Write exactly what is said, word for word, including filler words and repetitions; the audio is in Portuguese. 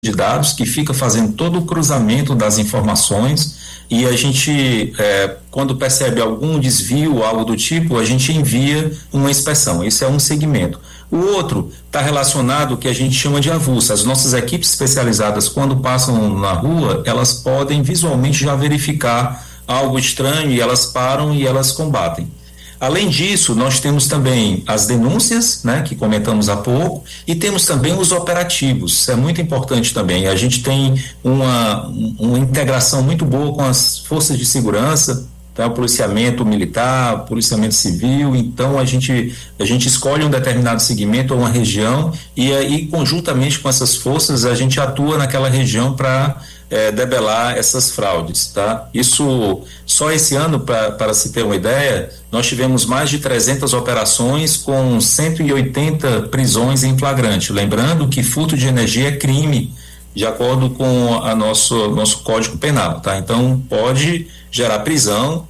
de dados que fica fazendo todo o cruzamento das informações e a gente, é, quando percebe algum desvio, algo do tipo, a gente envia uma inspeção. Esse é um segmento. O outro está relacionado ao que a gente chama de avulso. As nossas equipes especializadas, quando passam na rua, elas podem visualmente já verificar algo estranho e elas param e elas combatem. Além disso, nós temos também as denúncias, né, que comentamos há pouco, e temos também os operativos. Isso é muito importante também. A gente tem uma, uma integração muito boa com as forças de segurança, tá? O policiamento militar, o policiamento civil. Então a gente, a gente escolhe um determinado segmento ou uma região e aí, conjuntamente com essas forças, a gente atua naquela região para É, debelar essas fraudes, tá? Isso, só esse ano, para se ter uma ideia, nós tivemos mais de trezentas operações com cento e oitenta prisões em flagrante. Lembrando que furto de energia é crime, de acordo com a nosso, nosso Código Penal, tá? Então, pode gerar prisão